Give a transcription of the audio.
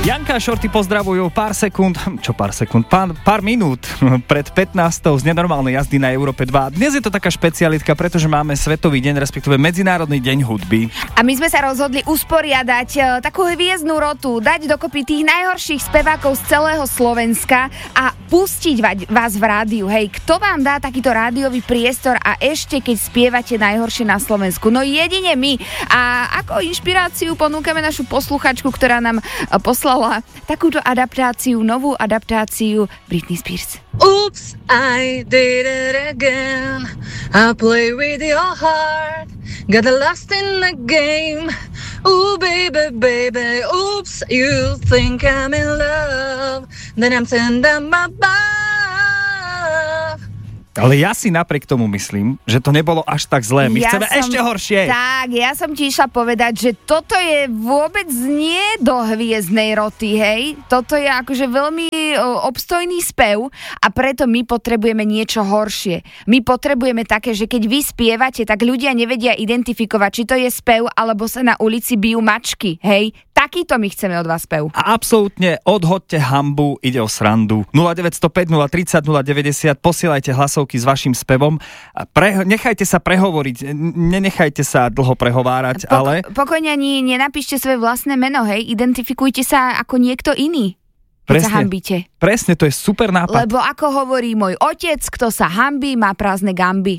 Janka a Šorty pozdravujú pár minút pred 15. z nenormálnej jazdy na Európe 2. Dnes je to taká špecialitka, pretože máme Svetový deň, respektíve Medzinárodný deň hudby. A my sme sa rozhodli usporiadať takú hviezdnu rotu, dať dokopy tých najhorších spevákov z celého Slovenska a pustiť vás v rádiu. Hej, kto vám dá takýto rádiový priestor a ešte keď spievate najhoršie na Slovensku? No jedine my. A ako inšpiráciu ponúkame našu posluchačku, ktorá nám poslala takúto adaptáciu, novú adaptáciu Britney Spears. Oops, I did it again. I play with your heart. Got lost in the game. Ooh, baby, baby. Oops, you think I'm in love. Then I'm sending my love. Ale ja si napriek tomu myslím, že to nebolo až tak zlé. My chceme ešte horšie. Tak, ja som ti išla povedať, že toto je vôbec nie do hviezdnej roty, hej. Toto je akože veľmi obstojný spev a preto my potrebujeme niečo horšie. My potrebujeme také, že keď vy spievate, tak ľudia nevedia identifikovať, či to je spev, alebo sa na ulici bijú mačky, hej. Takýto my chceme od vás spev. A absolútne odhoďte hanbu, ide o srandu. 0905 030 090, posielajte hlasovky s vašim spevom. Nechajte sa prehovoriť, nenechajte sa dlho prehovárať, ale... Pokojne ani nenapíšte svoje vlastné meno, hej, identifikujte sa ako niekto iný. Keď sa hanbíte. Presne, to je super nápad. Lebo ako hovorí môj otec, kto sa hanbí, má prázdne gamby.